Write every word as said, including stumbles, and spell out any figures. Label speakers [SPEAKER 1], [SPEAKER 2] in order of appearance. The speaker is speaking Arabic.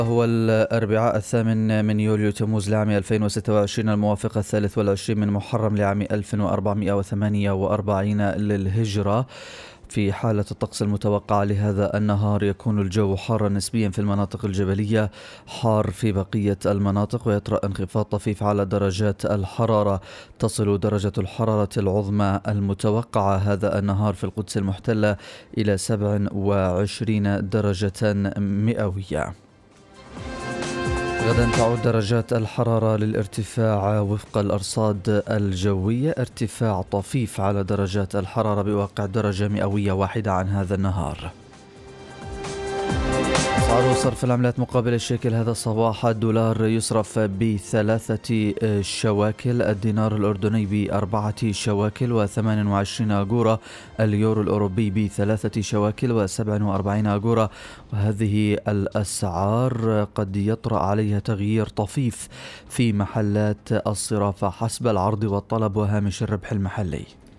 [SPEAKER 1] هو الأربعاء الثامن من يوليو تموز لعام ألفين وستة وعشرين الموافق الثالث والعشرين من محرم لعام ألف وأربعمائة وثمانية وأربعين للهجرة. في حالة الطقس المتوقع لهذا النهار يكون الجو حارا نسبيا في المناطق الجبلية، حار في بقية المناطق، ويطرأ انخفاض طفيف على درجات الحرارة. تصل درجة الحرارة العظمى المتوقعة هذا النهار في القدس المحتلة إلى سبع وعشرين درجة مئوية. غدا تعود درجات الحرارة للارتفاع وفق الأرصاد الجوية، ارتفاع طفيف على درجات الحرارة بواقع درجة مئوية واحدة عن هذا النهار. أسعار صرف العملات مقابل الشيكل هذا الصباح: الدولار يصرف بثلاثة شواكل، الدينار الأردني بأربعة شواكل وثمان وعشرين أغورة، اليورو الأوروبي بثلاثة شواكل وسبع وأربعين أغورة. وهذه الأسعار قد يطرأ عليها تغيير طفيف في محلات الصرافة حسب العرض والطلب وهامش الربح المحلي.